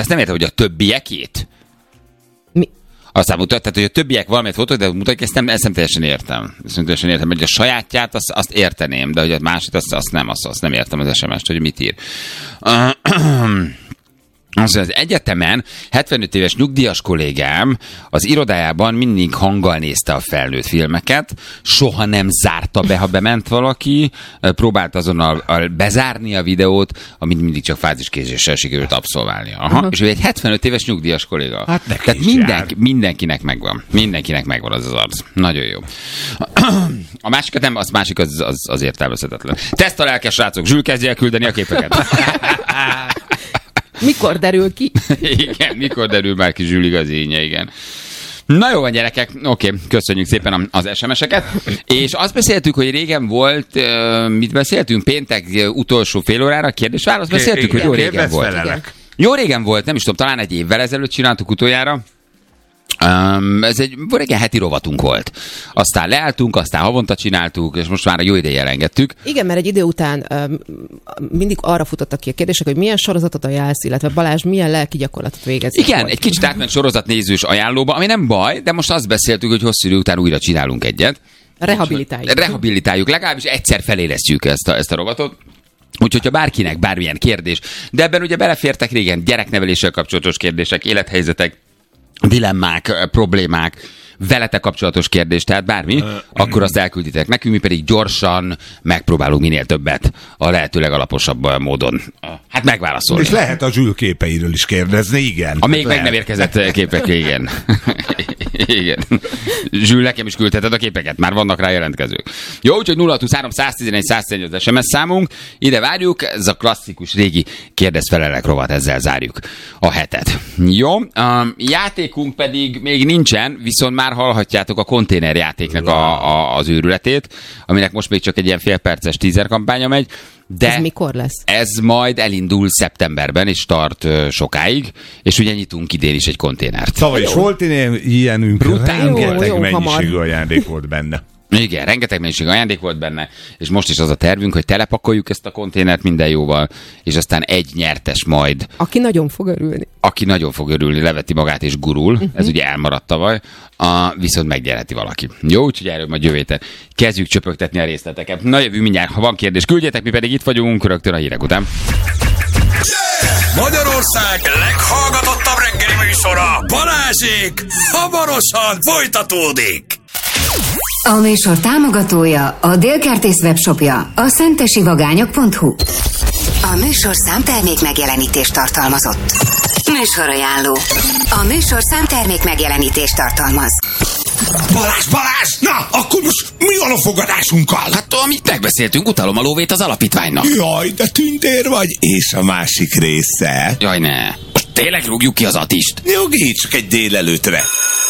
azt nem értem, hogy a többiekét. Mi? Aztán tehát, hogy a többiek valamit fotók, de mutatják, ezt nem teljesen értem. Hogy a sajátját azt érteném, de hogy a másik azt nem értem az SMS-t, hogy mit ír. Az egyetemen 75 éves nyugdíjas kollégám az irodájában mindig hanggal nézte a felnőtt filmeket, soha nem zárta be, ha bement valaki, próbált azonnal bezárni a videót, amit mindig csak fáziskézéssel sikerült abszolválnia. Aha. És ő egy 75 éves nyugdíjas kolléga. Hát tehát mindenkinek megvan. Mindenkinek megvan az arc. Nagyon jó. A másikat nem, az másik az értelmezhetetlen. Teszt a lelkes srácok, Zsül kezdje el küldeni a képeket. Mikor derül ki? Igen, mikor derül már ki Zsül igazénye, igen. Na jó van, gyerekek, oké, köszönjük szépen az SMS-eket. És azt beszéltük, hogy régen volt, mit beszéltünk? Péntek utolsó fél órára kérdés-válasz beszéltük, hogy jó régen volt. Jó régen volt, nem is tudom, talán egy évvel ezelőtt csináltuk utoljára. Ez egy régen heti rovatunk volt. Aztán leálltunk, aztán havonta csináltuk, és most már a jó ideje elengedtük. Igen, mert egy idő után mindig arra futottak ki a kérdések, hogy milyen sorozatot ajánlsz, illetve Balázs milyen lelki gyakorlatot végez. Igen, egy kicsit átment sorozatnézős ajánlóba, ami nem baj, de most azt beszéltük, hogy hosszú idő után újra csinálunk egyet. Rehabilitáljuk. Legalábbis egyszer felélesztjük ezt a rovatot. Úgyhogy, ha bárkinek bármilyen kérdés, de ebben ugye belefértek régen gyerekneveléssel kapcsolatos kérdések, élethelyzetek, dilemmák, problémák, veletek kapcsolatos kérdés, tehát bármi, akkor azt elkülditek nekünk, mi pedig gyorsan megpróbálunk minél többet a lehető legalaposabb módon megválaszolni. És lehet a Zsül képeiről is kérdezni, igen. A még meg nem érkezett képek, igen. Igen. Zsül, nekem is küldheted a képeket, már vannak rá jelentkezők. Jó, úgyhogy 0623 111 111 az SMS számunk, ide várjuk, ez a klasszikus régi kérdez-felelek rovat, ezzel zárjuk a hetet. Jó, játékunk pedig még nincsen, viszont már hallhatjátok a konténerjátéknak az őrületét, aminek most még csak egy ilyen félperces teaser kampánya megy. De ez mikor lesz? Ez majd elindul szeptemberben, és tart sokáig, és ugye nyitunk idén is egy konténert. Szóval is volt ilyenünk, rengeteg mennyiségű ajándék volt benne. Igen, rengeteg mennyiségű ajándék volt benne, és most is az a tervünk, hogy telepakoljuk ezt a konténert minden jóval, és aztán egy nyertes majd. Aki nagyon fog örülni, leveti magát és gurul, ez ugye elmaradt tavaly, viszont megnyerheti valaki. Jó, úgyhogy erről majd jövő héten kezdjük csöpögtetni a részleteket. Na jövő mindjárt, ha van kérdés, küldjetek, mi pedig itt vagyunk rögtön a hírek után. Magyarország leghallgatottabb reggeli műsora, Balázsék, hamarosan folytatódik. A műsor támogatója a Dél-Kertész webshopja, a szentesivagányok.hu. A műsor számtermék megjelenítést tartalmazott. Műsorajánló. A műsor számtermék megjelenítést tartalmaz. Balázs! Na, akkor most mi van a fogadásunkkal? Hát amit megbeszéltünk, utalom a lóvét az alapítványnak. Jaj, de tündér vagy. És a másik része? Jaj, ne. Most tényleg rúgjuk ki az Attist? Nyugi, csak egy délelőtre.